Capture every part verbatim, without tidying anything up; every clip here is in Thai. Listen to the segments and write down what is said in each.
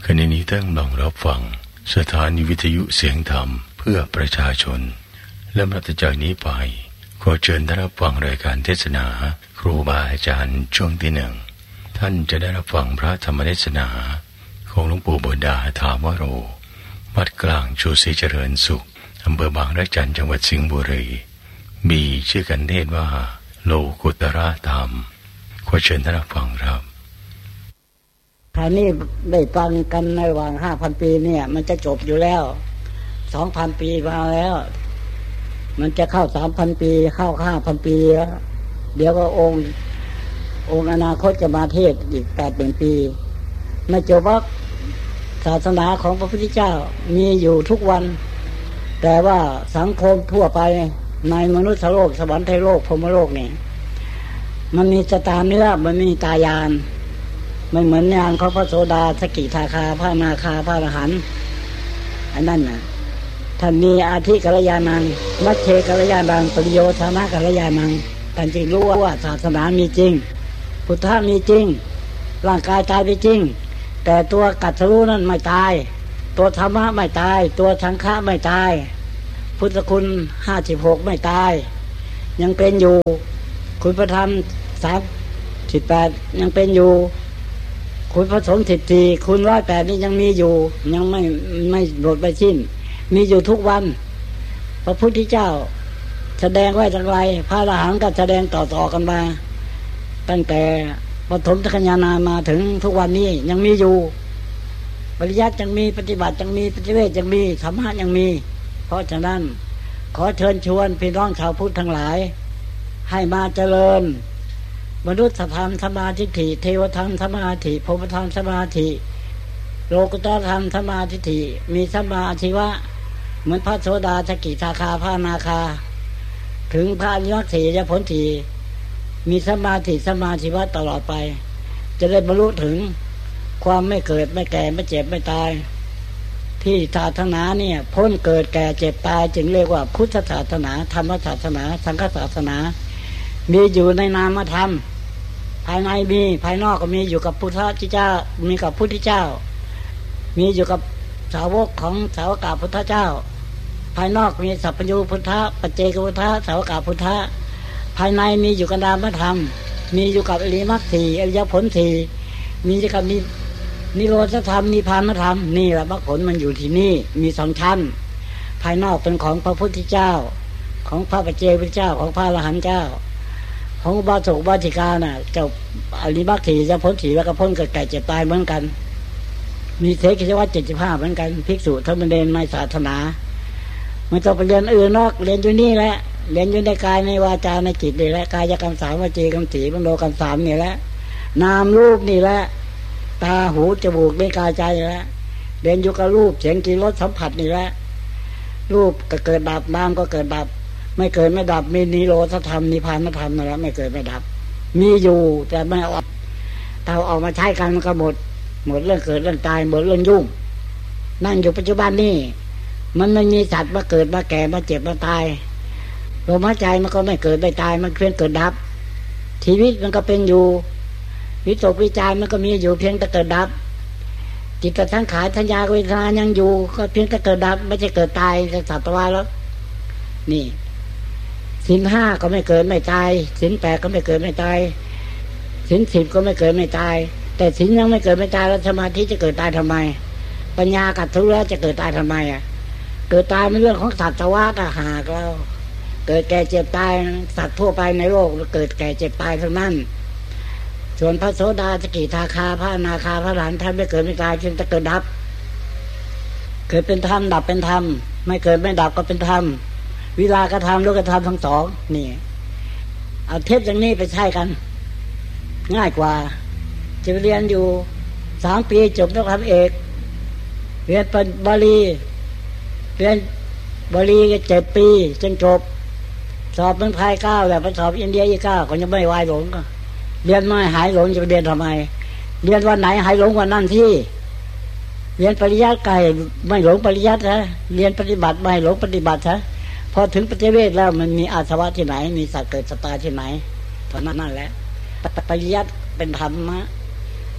ขณะนี้ตั้งลองรับฟังสถานีวิทยุเสียงธรรมเพื่อประชาชนและนับจากนี้ไปขอเชิญท่านรับฟังรายการเทศนาครูบาอาจารย์ช่วงที่หนึ่งท่านจะได้รับฟังพระธรรมเทศนาของหลวงปู่บุดาถาวโรวัดกลางชูศรีเจริญสุขอำเภอบางระจันจังหวัดสิงห์บุรีมีชื่อกันเทศว่าโลกุตระธรรมขอเชิญท่านรับฟังครับคราวนี้ได้ฟังกันในระหว่าง ห้าพัน ปีเนี่ยมันจะจบอยู่แล้ว สองพัน ปีมาแล้วมันจะเข้า สามพัน ปีเข้า ห้าพัน ปีแล้วเดี๋ยวก็องค์องค์อนาคตจะมาเทศอีก แปดหมื่น ปีไม่จบว่าศาสนาของพระพุทธเจ้ามีอยู่ทุกวันแต่ว่าสังคมทั่วไปในมนุษย์โลกสวรรค์ไทยโลกพรหมโลกนี่มันมีสตาเนื้อมันมีตายานไม่เหมือนญาณของพระโสดาสกิทาคาพระอนาคาพระอรหันต์อันนั้นน่ะท่านมีอาทิกัลยาณังมัชเชกัลยาณังปริโยธนะกัลยาณังท่านจึงรู้ว่าศาสนามีจริงพุทธะมีจริงร่างกายตายไปจริงแต่ตัวกัตถรู้นั้นไม่ตายตัวธรรมะไม่ตายตัวสังฆะไม่ตายพุทธคุณห้าสิบหกไม่ตายยังเป็นอยู่คุณพระธรรมสามสิบแปดยังเป็นอยู่คุณพระสงฆ์สิบสี่คุณร้อยแปดนี่ยังมีอยู่ยังไม่ไม่หมดไปสิ้นมีอยู่ทุกวันพระพุทธเจ้าแสดงไว้อย่างไรพระอรหันต์ก็แสดงต่อๆกันมาตั้งแต่ปฐมกัญญาณามาถึงทุกวันนี้ยังมีอยู่ปริยัติยังมีปฏิบัติยังมีปฏิเวทยังมีธรรมะยังมีเพราะฉะนั้นขอเชิญชวนพี่น้องชาวพุทธทั้งหลายให้มาเจริญมนุษยธรรมสมาธิฐิเทวธรรมสมาธิพรหมธรรมสมาธิโลกุตตรธรรมสมาธิฐิมีสัมมาอาชีวะเหมือนพระโสดาสกิทาคาพระอนาคาถึงพระอริยสียผลถีมีสมาธิสมาชีวะตลอดไปจะได้บรรลุถึงความไม่เกิดไม่แก่ไม่เจ็บไม่ตายที่ศาสนาเนี่ยพ้นเกิดแก่เจ็บตายจึงเรียกว่าพุทธศาสนาธรรมศาสนาสังฆศาสนามีอยู่ในนามธรรมภายในมีภายนอกก็มีอยู่กับพุทธเจ้ามีกับพุทธเจ้ามีอยู่กับสาวกของสาวกพุทธเจ้าภายนอกมีสัพพยูพุทธะปัจเจกพุทธะสาวกพุทธะภายในมีอยู่กับนามธรรมมีอยู่กับอริยมรรคสี่อริยผลสี่มีอยู่กับมีนิโรธธรรมนิพพานธรรมนี่แหละมรรคผลมันอยู่ที่นี่มีสองชั้นภายนอกเป็นของพระพุทธเจ้าของพระปัจเจกพุทธเจ้าของพระอรหันต์เจ้าของอุบาสกอุบาสิกาน่ะเจ้าอริยมรรคสี่จะพ้นสี่แล้วก็พ้นเกิดแก่เจ็บตายเหมือนกันมีเทกิจวัตรเจ็ดสิบห้าเหมือนกันภิกษุธรรมเดนในศาสนาไม่ต้องไปเรียนอื่นนอกเรียนอยู่นี่แหละเรียนอยู่ในกายในวาจาในจิตนี่แหละกายกรรมสามวจีกรรมสี่มโนกรรมสามนี่แหละนามรูปนี่แหละตาหูจมูกลิ้นกายใจนี่แหละเรียนอยู่กับรูปเสียงกลิ่นรสสัมผัสนี่แหละรูปก็เกิดดับนามก็เกิดดับไม่เกิดไม่ดับมีนิโรธธรรมนิพพานธรรมนั่นแหละไม่เกิดไม่ดับมีอยู่แต่ไม่เอาถ้าเอาออกมาใช้กันมันก็หมดหมดเรื่องเกิดเรื่องตายหมดเรื่องยุ่งนั่งอยู่ปัจจุบันนี่มันไม่มีสัตว์มาเกิดมาแก่มาเจ็บมาตายลมหายใจมันก็ไม่เกิดไม่ตายมันเพียงเกิดดับชีวิตมันก็เป็นอยู่วิตกวิจารมันก็มีอยู่เพียงแต่เกิดดับจิตสังขารทัญญาเวทนายังอยู่ก็เพียงแต่เกิดดับไม่ใช่เกิดตายในสัตว์วาแล้วนี่ศีลห้าก็ไม่เกิดไม่ตายศีลแปดก็ไม่เกิดไม่ตายศีลสิบก็ไม่เกิดไม่ตายแต่ศีลยังไม่เกิดไม่ตายแล้วสมาธิจะเกิดตายทำไมปัญญากัดทุแล้วจะเกิดตายทำไมอ่ะเกิดตายเป็นเรื่องของสัตว์วาตหากเราเกิดแก่เจ็บตายสัตว์ทั่วไปในโลกเกิดแก่เจ็บตายทั้งนั้นส่วนพระโสดาสกิทาคาพระอนาคาพระอรหันต์ท่านไม่เกิดไม่ตายเพียงแต่เกิดดับเกิดเป็นธรรมดับเป็นธรรมไม่เกิดไม่ดับก็เป็นธรรมวิรากธรรมโลกธรรมทั้งสองนี่เอาเทปอย่างนี้ไปใช้กันง่ายกว่าจะเรียนอยู่สามปีจบนักธรรมเอกเรียนบาลีเรียนบาลีก็เจ็ดปีจนจบสอบเมืองไทยเก้าแล้วไปสอบอินเดียอีกเก้าก็ยังไม่วายหลงก็เรียนไม่หายหลงจะไปเรียนทำไมเรียนวันไหนหายหลงวันนั้นที่เรียนปริยัติไก่ไม่หลงปริยัติฮะเรียนปฏิบัติไม่หลงปฏิบัติฮะพอถึงปฏิเวทแล้วมันมีอาสวะที่ไหนมีสัตว์เกิดสตาที่ไหนเท่านั้นนั่นแหละปริยัติเป็นธรรมะป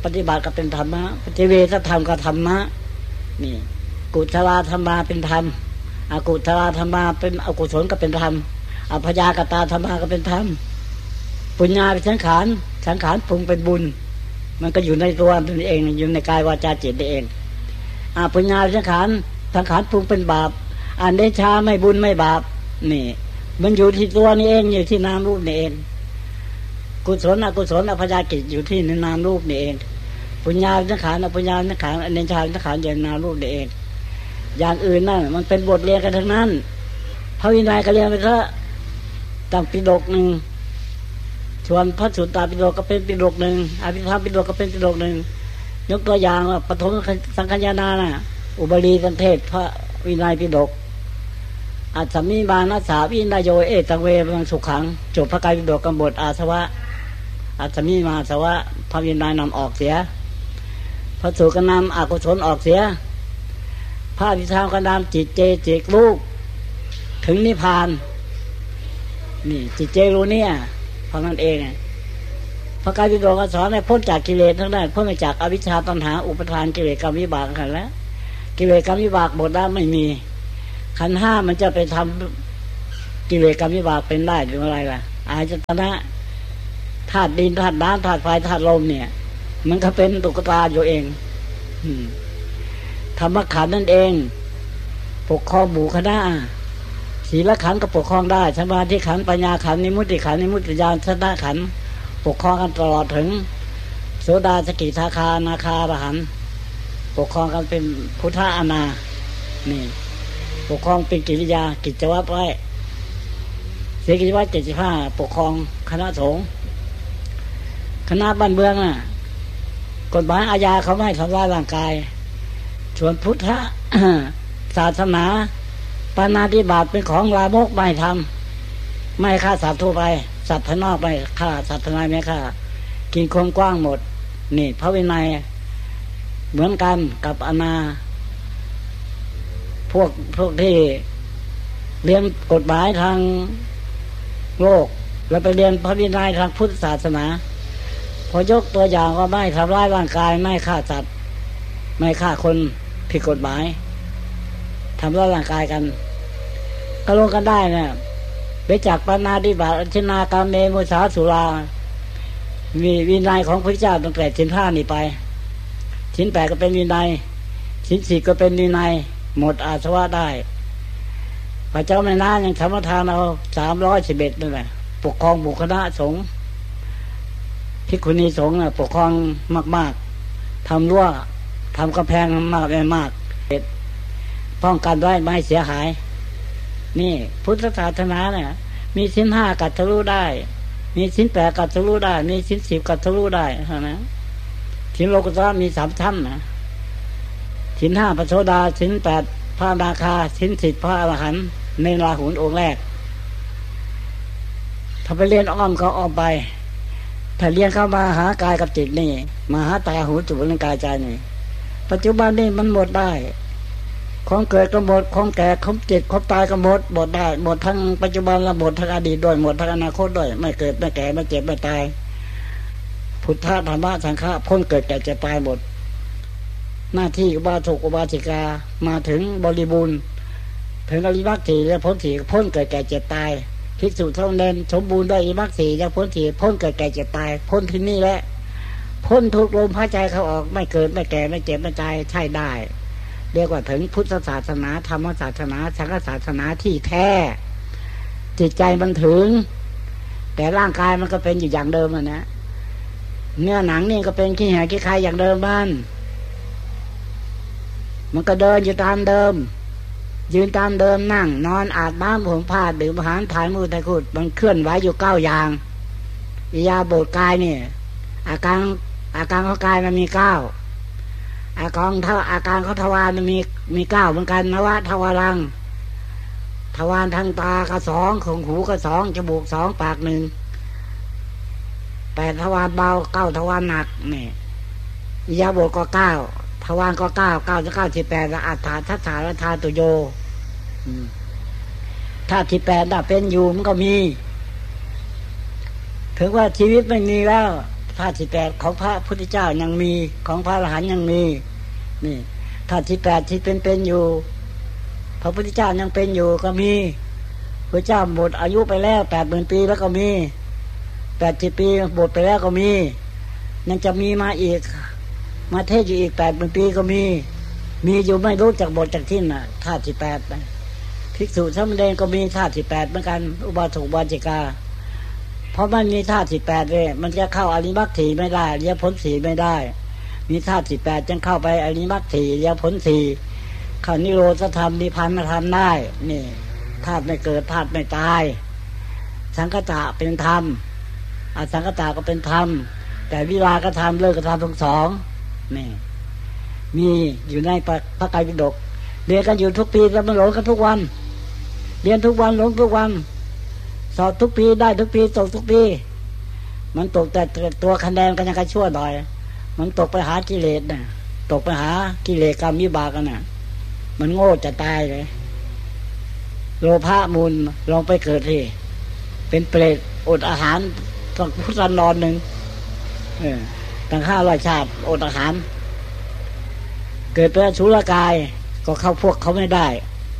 ปฏิบัติก็เป็นธรรมะปฏิเวทธรรมก็ธรรมะนี่กุศลธรรมะเป็นธรรมอกุศลธรรมะเป็นอกุศลก็เป็นธรรมอภยากตาธรรมะก็เป็นธรรมปุญญาเป็นสังขารสังขารปรุงเป็นบุญมันก็อยู่ในตัวมันเองอยู่ในกายวาจาจิตเองอาปุญญาสังขารสังขารปรุงเป็นบาปอันเดชาไม่บุญไม่บาปนี่มันอยู่ที่ตัวนี่เองอยู่ที่นามรูปนี่เองกุศลอกุศลอภยากิจอยู่ที่ในนามรูปนี่เองปุญญาสังขารอปุญญาสังขารอเนชาสังขารอยู่ในนามรูปนี่เองอย่างอื่นนั่นมันเป็นบทเรียนกันทั้งนั้นพระวินัยก็เรียนไปเถอะตั้งปิฎกหนึ่งส่วนพระสุตตปิฎกก็เป็นปิฎกหนึ่งอภิธรรมปิฎกก็เป็นปิฎกหนึ่งยกตัวอย่างว่าปฐมสังฆายนาน่ะอุบลีกันเทศพระวินัยปิฎกอัตสมิบานัสสาวินโยเอตังเวมังสุขังจบพระกายปิฎกกำบทอาสวะอัตสมิมาสวะพระวินัยนำออกเสียพระสูตรก็นำอกุศลออกเสียพระอภิธรรมก็นำจิตเจจิกลูกถึงนิพพานนี่จิตเจรู้เนี่ยเพราะนั่นเองพระกายปิฎกสอนให้พ้นจากกิเลสทั้งนั้นพ้นจากอวิชชาตัณหาอุปทานกิเลสกรรมวิบากกันแล้วกิเลสกรรมวิบากหมดแล้วไม่มีขันธ์ห้ามันจะไปทำกิเลสกรรมวิบากเป็นได้หรืออะไรล่ะอายตนะธาตุดินธาตุน้ำธาตุไฟธาตุลมเนี่ยมันก็เป็นตุ๊กตาอยู่เองธรรมขันธ์นั่นเองปกครองหมู่คณะศีลขันธ์ก็ปกครองได้สมาธิขันธ์ปัญญาขันธ์นิมุตติขันธ์นิมุตติญาณสัทธะขันธ์ปกครองกันตลอดถึงโสดาสกิทาคานาคาอรหันต์ปกครองกันเป็นพุทธอนานี่ปกครองเป็นกิริยากิจวัตรไว้เสียกิจวัตรเจ็ดสิบห้าปกครองคณะสงฆ์คณะบ้านเมืองน่ะกฎหมายอาญาเขาไม่ให้ทำร้ายร่างกายส่วนพุทธศาสนาปาณาติบาตเป็นของลามกไม่ทำไม่ฆ่าสัตว์ทั่วไปสัตว์ภายนอกไม่ฆ่าสัตว์ภายในไม่ฆ่ากินคนกว้างหมดนี่พระวินัยเหมือนกันกับอนาพวกพวกที่เรียนกฎหมายทางโลกแล้วไปเรียนพระวินัยทางพุทธศาสนาพอยกตัวอย่างว่าไม่ทำร้ายร่างกายไม่ฆ่าสัตว์ไม่ฆ่าคนผิดกฎหมายทำร้ายร่างกายกันก็ลงกันได้นะไปจากปาณาติบาตชนากามเมมุสาสุรามีวินัยของพระเจ้าตั้งแต่ชิ้นห้านี่ไปชิ้นแปดก็เป็นวินัยชิ้นสี่ก็เป็นวินัยหมดอาสวะได้พระเจ้าแม่นางยังธรรมทานเอาสามร้อยสิบเอ็ดนั่นแหละปกครองหมู่คณะสงฆ์ภิกขุณีสงฆ์น่ะปกครองมากๆทำรั้วทำกำแพงมากๆมากป้องกันไว้ไม่ให้เสียหายนี่พุทธศาสนาเนี่ยมีศีลห้ากัดทะลุได้มีศีลแปดกัดทะลุได้มีศีลสิบกัดทะลุได้เท่านั้นศีลโลกุตระมีสามชั้นนะศีลห้าพระโสดาศีลแปดพระอนาคาศีลสิบพระอรหันต์ในราหุลองค์แรกถ้าไปเรียนอ้อมก็อ้อมไปถ้าเรียนเข้ามาหากายกับจิตนี่มาหาตาหูจมูกลิ้นกายใจนี่ปัจจุบันนี่มันหมดได้ของเกิดก็หมดของแก่ของเจ็บของตายก็หมดหมดได้หมดทั้งปัจจุบันและหมดทั้งอดีตด้วยหมดทั้งอนาคตด้วยไม่เกิดไม่แก่ไม่เจ็บไม่ตายพุทธธรรมะสังฆะพ้นเกิดแก่เจ็บตายหมดหน้าที่อุบาสกอุบาสิกามาถึงบริบูรณ์ถึงอริมักสี่และพ้นสี่พ้นเกิดแก่เจ็บตายภิกษุเท่านั้นสมบูรณ์ด้วยอริมักสี่และพ้นสี่พ้นเกิดแก่เจ็บตายพ้นที่นี่แหละพ้นทุกลมหายใจเขาออกไม่เกิดไม่แก่ไม่เจ็บไม่ตายใช่ได้เรียกว่าถึงพุทธศาสนาธรรมศาสนาสังฆศาสนาที่แท้จิตใจมันถึงแต่ร่างกายมันก็เป็นอยู่อย่างเดิมนะเนื้อหนังนี่ก็เป็นขี้แหขี้ใครอย่างเดิมบ้านมันก็เดินอยู่ตามเดิมยืนตามเดิมนั่งนอนอาบน้ำผมผ้าดื่มอาหารถ่ายมือถ่ายขุดมันเคลื่อนไหวอยู่เก้าอย่างอิยาบถกายนี่อาการอาการของกายมันมีเก้าอาการเท่าอาการของทวารมันมีมีเก้าเหมือนกันนะวะทวารังทวารทางตาก็สองของหูก็สองจมูกสองปากหนึ่งแปดทวารเบาเก้าทวารหนักนี่อิยาบถก็เก้าทวารก็เก้าเก้าจะเก้าสิบแปดละอัฏฐาทัศสารธาตุโยถ้าสิบแปดน่ะเป็นอยู่มันก็มีถึงว่าชีวิตไม่มีแล้วธาตุที่แปดของพระพุทธเจ้ายังมีของพระอรหันต์ยังมีนี่ธาตุที่แปดที่เป็นเป็นอยู่พระพุทธเจ้ายังเป็นอยู่ก็มีพระเจ้าหมดอายุไปแล้วแปดหมื่นปีแล้วก็มีแปดสิบปีหมดไปแล้วก็มียังจะมีมาอีกมาเทศอยู่อีกแปดหมื่นปีก็มีมีอยู่ไม่รู้จากบทจากที่น่ะธาตุที่แปดนะภิกษุสามเณรก็มีธาตุที่แปดเหมือนกันอุบาสกอุบาสิกาเพราะมันมีธาตุที่แปดเลยมันจะเข้าอริมัคถีไม่ได้อริยผลสี่ไม่ได้มีธาตุที่แปดจึงเข้าไปอริมัคถีอริยผลสี่เข้านิโรธธรรมนิพพานธรรมได้นี่ธาตุไม่เกิดธาตุไม่ตายสังคตะเป็นธรรมอสังคตะก็เป็นธรรมแต่วิราคะธรรมเลิกธรรมทั้งสองนี่มีอยู่ในพระไตรปิฎกเรียนกันอยู่ทุกปีแล้วมันหลงกันทุกวันเรียนทุกวันหลงทุกวันสอบทุกปีได้ทุกปีตกทุกปีมันตกแต่ตัวคะแนนกันยังไงชั่วหน่อยมันตกไปหากิเลสน่ะตกไปหากิเลสกรรมวิบากกันน่ะมันโง่จะตายเลยโลภะมูลลองไปเกิดที่เป็นเปรตอดอาหารต้องพุทธนอนหนึ่งเออตั้งห้าร้อยชาติอดอาหารเกิดเป็นอสุรกายก็เข้าพวกเขาไม่ได้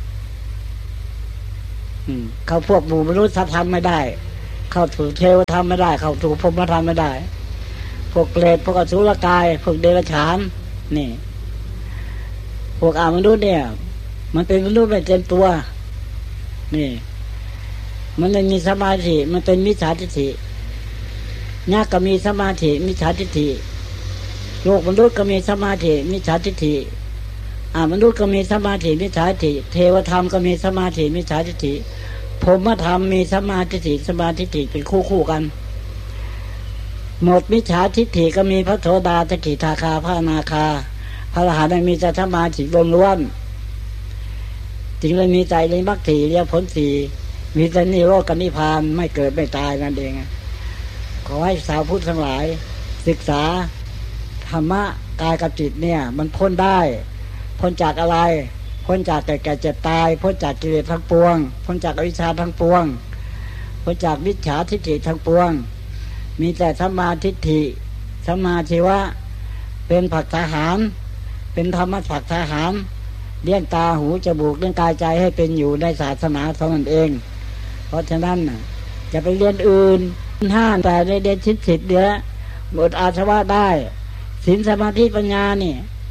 เข้าพวกหมู่มนุษย์ธรรมไม่ได้เข้าถูกเทวธรรมไม่ได้เข้าถูกพรหมธรรมไม่ได้พวกเปรตพวกอสุรกายพวกเดรัจฉานนี่พวกอามนุษย์เนี่ยมันเป็นมนุษย์ไม่เต็มตัวนี่มันไม่มีสมาธิมันเป็นมิจฉาทิฏฐิยากก็มีสมาธิมิจฉาทิฏฐิโลกมนุษย์ก็มีสมาธิมิจฉาทิฏฐิอามนุษย์ก็มีสมาธิมิจฉาทิฏฐิเทวธรรมก็มีสมาธิมิจฉาทิฏฐิพรหมธรรมมีสมาธิทิฏฐิสมาธิทิฏฐิเป็นคู่คู่กันหมดมิจฉาทิฏฐิก็มีพระโสดาสกิทาคาพระอนาคาพระอรหันต์มีแต่สมาธิล้วนๆจึงเลยมีใจในมรรคสี่อริยผลสี่มีแต่นิโรธกับนิพพานไม่เกิดไม่ตายนั่นเองขอให้ชาวพุทธทั้งหลายศึกษาธรรมะกายกับจิตเนี่ยมันพ้นได้พ้นจากอะไรพ้นจากแก่แก่เจ็บตายพ้นจากกิเลสทั้งปวงพ้นจากอวิชชาทั้งปวงพ้นจากมิจฉาทิฏฐิทั้งปวงมีแต่สัมมาทิฏฐิสัมมาชีวะเป็นผักทหารเป็นธรรมะผักทหารเลี้ยงตาหูจมูกเลี้ยงกายใจให้เป็นอยู่ในศาสนาเท่านั้นเองเพราะฉะนั้นจะไปเรียนอื่นห้าแต่ในเดนชิดสิบเดือนหมดอาสวะได้ศีลสมาธิปัญญานี่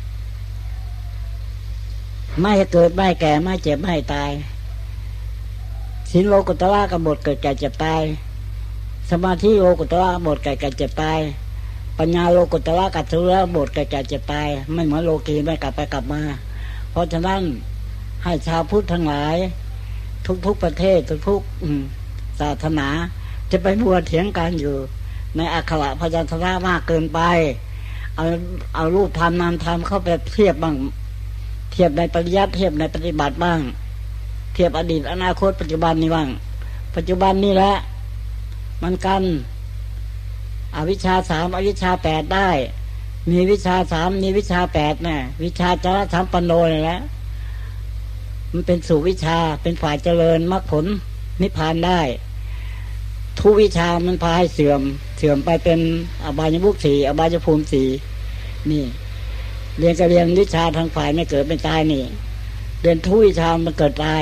ไม่ให้เกิดไม่แก่ไม่เจ็บไม่ตายศีลโลกุตระก็หมดเกิดแก่เจ็บตายสมาธิโลกุตระหมดเกิดแก่เจ็บตายปัญญาโลกุตระกัตถุระหมดเกิดแก่เจ็บตายไม่เหมือนโลกีไม่กลับไปกลับมาเพราะฉะนั้นให้ชาวพุทธทั้งหลายทุกๆประเทศทุกๆศาสนาจะไปมัวเถียงกันอยู่ในอักขระพยัญชนะมากเกินไปเอาเอารูปธรรมนามธรรมเข้าไปเทียบบ้างเทียบในปริยัติเทียบในปฏิบัติบ้างเทียบอดีตอนาคตปัจจุบันนี้บ้างปัจจุบันนี่แหละมันกันอวิชชาสามอวิชชาแปดได้มีวิชาสามมีวิชาแปดน่ะวิชาจารสัมปันโนนี่แหละมันเป็นสู่วิชาเป็นฝ่ายเจริญมรรคผลนิพพานได้ทุกวิชามันพาให้เสื่อมเสื่อมไปเป็นอบายมุขสี่อบายภูมิสี่นี่เรียนก็เรียนวิชาทางฝ่ายไม่เกิดไม่ตายนี่เรียนทุกวิชามันเกิดตาย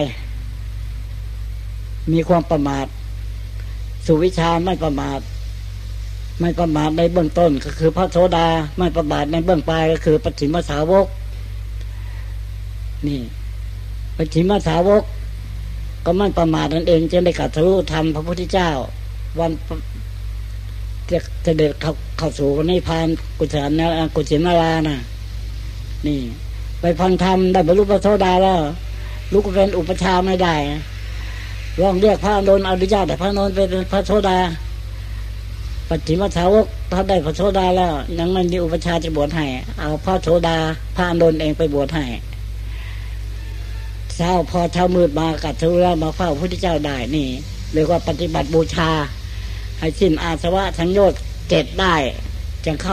มีความประมาทสู่วิชาไม่ประมาทไม่ประมาทในเบื้องต้นก็คือพระโสดาไม่ประมาทในเบื้องปลายก็คือปัจฉิมสาวกนี่ปัจฉิมสาวกก็ไม่ประมาทนั่นเองจึงได้กัตถรู้ธรรมพระพุทธเจ้าวันจะจะเด็ดเข้าเข้าสู่นิพพานกุศลนะกุศลนารานะนี่ไปฟังธรรมได้บรรลุพระโสดาแล้วลูกเป็นอุปชาไม่ได้ลองเรียกพระอานนท์อนุญาตแต่พระอานนท์เป็นพระโสดาปัจฉิมสาวกถ้าได้พระโสดาแล้วยังไม่มีอุปชาจะบวชให้เอาพระโสดาพระอานนท์เองไปบวชให้เช้าพอเช้ามืดมากัดทุระมาเฝ้าพระพุทธเจ้าได้นี่เรียกว่าปฏิบัติบูชาให้สิ้นอาสวะทั้งโยชน์เจ็ดได้จึงเข้า